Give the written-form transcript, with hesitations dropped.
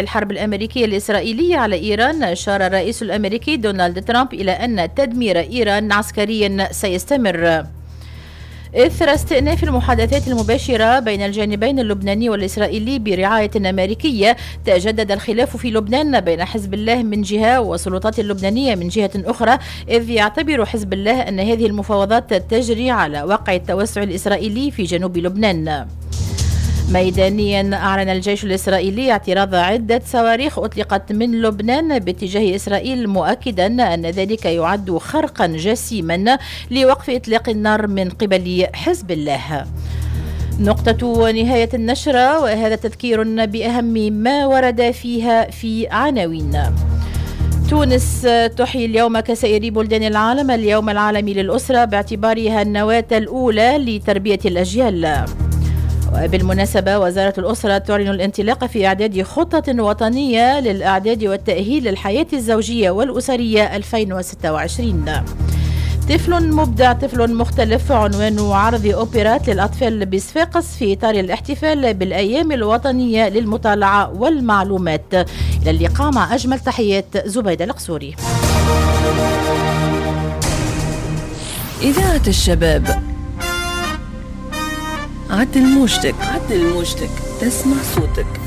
الحرب الأمريكية الإسرائيلية على إيران، أشار الرئيس الأمريكي دونالد ترامب إلى أن تدمير إيران عسكريا سيستمر. إثر استئناف المحادثات المباشرة بين الجانبين اللبناني والإسرائيلي برعاية أمريكية، تجدد الخلاف في لبنان بين حزب الله من جهة والسلطات اللبنانية من جهة أخرى، إذ يعتبر حزب الله أن هذه المفاوضات تجري على وقع التوسع الإسرائيلي في جنوب لبنان. ميدانيا أعلن الجيش الإسرائيلي اعتراض عدة صواريخ أطلقت من لبنان باتجاه إسرائيل، مؤكدا أن ذلك يعد خرقا جسيما لوقف إطلاق النار من قبل حزب الله. نقطة ونهاية النشرة، وهذا تذكير بأهم ما ورد فيها في عناوين. تونس تحيي اليوم كسائر بلدان العالم اليوم العالمي للأسرة باعتبارها النواة الأولى لتربية الأجيال. وبالمناسبة وزارة الأسرة تعلن الانطلاق في إعداد خطة وطنية للإعداد والتأهيل للحياة الزوجية والأسرية 2026. طفل مبدع طفل مختلف، عنوان عرض أوبرات للأطفال بصفاقس في إطار الاحتفال بالأيام الوطنية للمطالعة والمعلومات. إلى اللقاء، مع أجمل تحيات زبيدة القصوري. إذاعة الشباب، عدل موجتك تسمع صوتك.